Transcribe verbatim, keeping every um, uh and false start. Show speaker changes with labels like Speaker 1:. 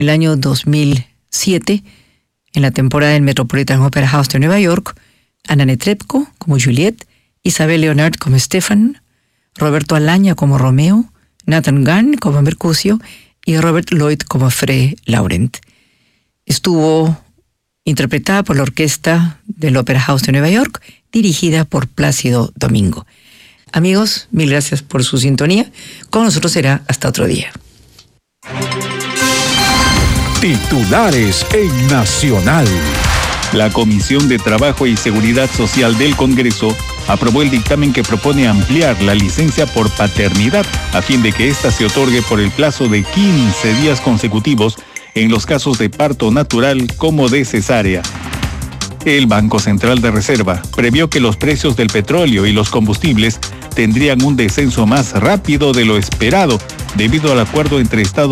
Speaker 1: el año dos mil siete, en la temporada del Metropolitan Opera House de Nueva York, Anna Netrebko como Juliet, Isabel Leonard como Stefan, Roberto Alaña como Romeo, Nathan Gunn como Mercutio y Robert Lloyd como Frey Laurent. Estuvo interpretada por la orquesta del Opera House de Nueva York, dirigida por Plácido Domingo. Amigos, mil gracias por su sintonía. Con nosotros será hasta otro día.
Speaker 2: Titulares en Nacional.
Speaker 3: La Comisión de Trabajo y Seguridad Social del Congreso aprobó el dictamen que propone ampliar la licencia por paternidad a fin de que ésta se otorgue por el plazo de quince días consecutivos en los casos de parto natural como de cesárea. El Banco Central de Reserva previó que los precios del petróleo y los combustibles tendrían un descenso más rápido de lo esperado debido al acuerdo entre Estados